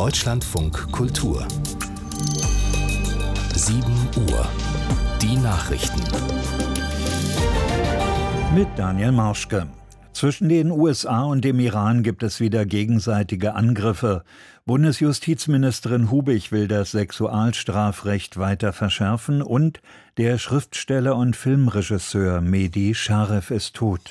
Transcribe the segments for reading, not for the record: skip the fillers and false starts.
Deutschlandfunk Kultur 7 Uhr. Die Nachrichten. Mit Daniel Marschke. Zwischen den USA und dem Iran gibt es wieder gegenseitige Angriffe. Bundesjustizministerin Hubig will das Sexualstrafrecht weiter verschärfen und der Schriftsteller und Filmregisseur Mehdi Scharef ist tot.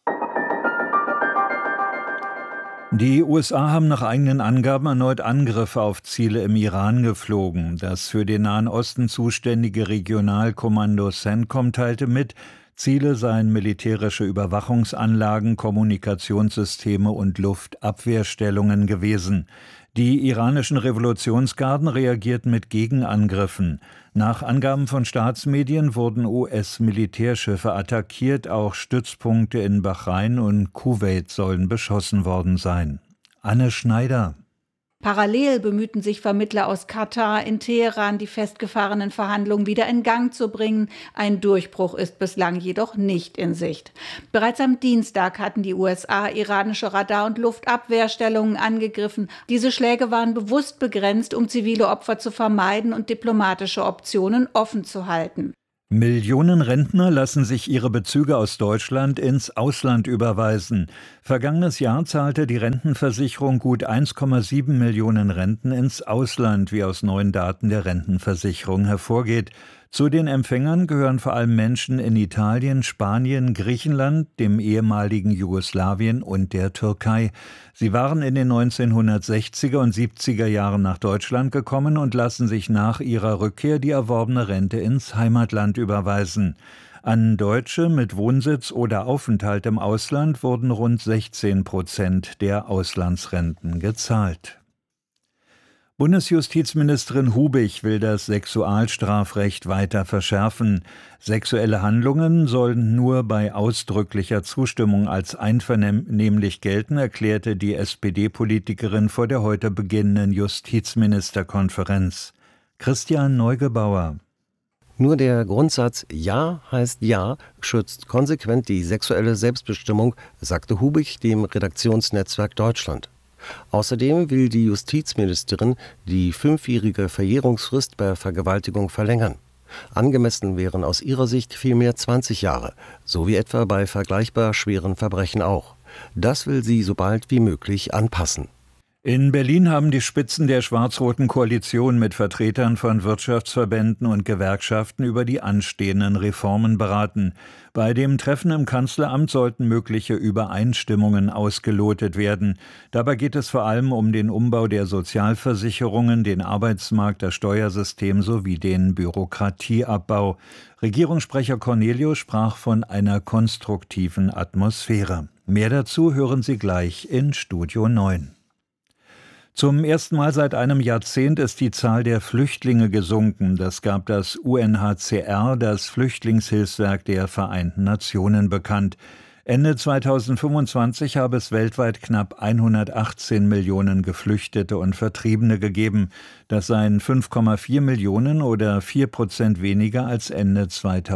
Die USA haben nach eigenen Angaben erneut Angriffe auf Ziele im Iran geflogen. Das für den Nahen Osten zuständige Regionalkommando CENTCOM teilte mit, Ziele seien militärische Überwachungsanlagen, Kommunikationssysteme und Luftabwehrstellungen gewesen. Die iranischen Revolutionsgarden reagierten mit Gegenangriffen. Nach Angaben von Staatsmedien wurden US-Militärschiffe attackiert, auch Stützpunkte in Bahrain und Kuwait sollen beschossen worden sein. Anne Schneider. Parallel bemühten sich Vermittler aus Katar in Teheran, die festgefahrenen Verhandlungen wieder in Gang zu bringen. Ein Durchbruch ist bislang jedoch nicht in Sicht. Bereits am Dienstag hatten die USA iranische Radar- und Luftabwehrstellungen angegriffen. Diese Schläge waren bewusst begrenzt, um zivile Opfer zu vermeiden und diplomatische Optionen offen zu halten. Millionen Rentner lassen sich ihre Bezüge aus Deutschland ins Ausland überweisen. Vergangenes Jahr zahlte die Rentenversicherung gut 1,7 Millionen Renten ins Ausland, wie aus neuen Daten der Rentenversicherung hervorgeht. Zu den Empfängern gehören vor allem Menschen in Italien, Spanien, Griechenland, dem ehemaligen Jugoslawien und der Türkei. Sie waren in den 1960er und 70er Jahren nach Deutschland gekommen und lassen sich nach ihrer Rückkehr die erworbene Rente ins Heimatland überweisen. An Deutsche mit Wohnsitz oder Aufenthalt im Ausland wurden rund 16% der Auslandsrenten gezahlt. Bundesjustizministerin Hubig will das Sexualstrafrecht weiter verschärfen. Sexuelle Handlungen sollen nur bei ausdrücklicher Zustimmung als einvernehmlich gelten, erklärte die SPD-Politikerin vor der heute beginnenden Justizministerkonferenz. Christian Neugebauer. Nur der Grundsatz Ja heißt Ja schützt konsequent die sexuelle Selbstbestimmung, sagte Hubig dem Redaktionsnetzwerk Deutschland. Außerdem will die Justizministerin die 5-jährige Verjährungsfrist bei Vergewaltigung verlängern. Angemessen wären aus ihrer Sicht vielmehr 20 Jahre, so wie etwa bei vergleichbar schweren Verbrechen auch. Das will sie so bald wie möglich anpassen. In Berlin haben die Spitzen der schwarz-roten Koalition mit Vertretern von Wirtschaftsverbänden und Gewerkschaften über die anstehenden Reformen beraten. Bei dem Treffen im Kanzleramt sollten mögliche Übereinstimmungen ausgelotet werden. Dabei geht es vor allem um den Umbau der Sozialversicherungen, den Arbeitsmarkt, das Steuersystem sowie den Bürokratieabbau. Regierungssprecher Cornelius sprach von einer konstruktiven Atmosphäre. Mehr dazu hören Sie gleich in Studio 9. Zum ersten Mal seit einem Jahrzehnt ist die Zahl der Flüchtlinge gesunken. Das gab das UNHCR, das Flüchtlingshilfswerk der Vereinten Nationen, bekannt. Ende 2025 habe es weltweit knapp 118 Millionen Geflüchtete und Vertriebene gegeben. Das seien 5,4 Millionen oder 4% weniger als Ende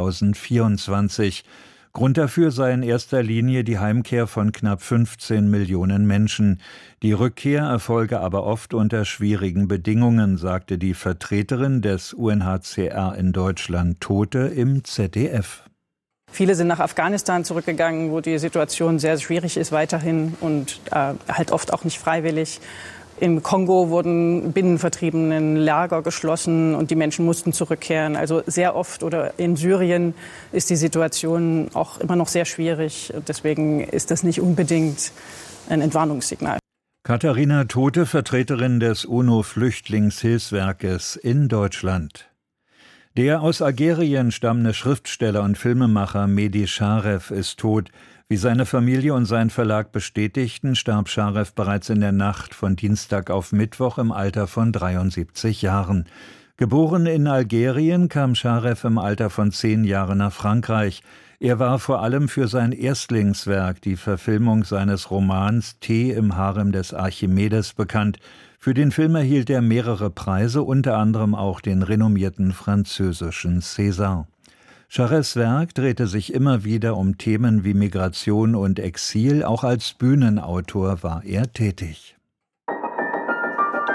2024. Grund dafür sei in erster Linie die Heimkehr von knapp 15 Millionen Menschen. Die Rückkehr erfolge aber oft unter schwierigen Bedingungen, sagte die Vertreterin des UNHCR in Deutschland, Tote, im ZDF. Viele sind nach Afghanistan zurückgegangen, wo die Situation sehr schwierig ist weiterhin und halt oft auch nicht freiwillig. Im Kongo wurden binnenvertriebenen Lager geschlossen und die Menschen mussten zurückkehren. Also sehr oft, oder in Syrien ist die Situation auch immer noch sehr schwierig. Deswegen ist das nicht unbedingt ein Entwarnungssignal. Katharina Tote, Vertreterin des UNO-Flüchtlingshilfswerkes in Deutschland. Der aus Algerien stammende Schriftsteller und Filmemacher Mehdi Scharef ist tot. Wie seine Familie und sein Verlag bestätigten, starb Scharef bereits in der Nacht von Dienstag auf Mittwoch im Alter von 73 Jahren. Geboren in Algerien, kam Scharef im Alter von 10 Jahren nach Frankreich. Er war vor allem für sein Erstlingswerk, die Verfilmung seines Romans Tee im Harem des Archimedes, bekannt. Für den Film erhielt er mehrere Preise, unter anderem auch den renommierten französischen César. Scharefs Werk drehte sich immer wieder um Themen wie Migration und Exil. Auch als Bühnenautor war er tätig.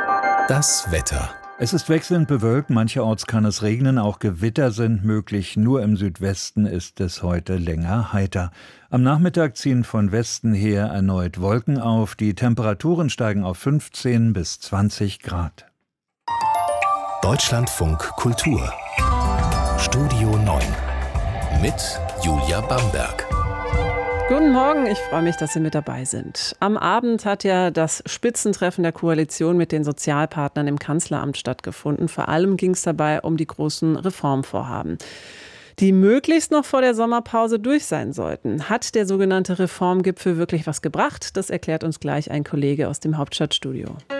Das Wetter. Es ist wechselnd bewölkt, mancherorts kann es regnen, auch Gewitter sind möglich. Nur im Südwesten ist es heute länger heiter. Am Nachmittag ziehen von Westen her erneut Wolken auf. Die Temperaturen steigen auf 15 bis 20 Grad. Deutschlandfunk Kultur. Studio 9 mit Julia Bamberg. Guten Morgen, ich freue mich, dass Sie mit dabei sind. Am Abend hat ja das Spitzentreffen der Koalition mit den Sozialpartnern im Kanzleramt stattgefunden. Vor allem ging es dabei um die großen Reformvorhaben, die möglichst noch vor der Sommerpause durch sein sollten. Hat der sogenannte Reformgipfel wirklich was gebracht? Das erklärt uns gleich ein Kollege aus dem Hauptstadtstudio.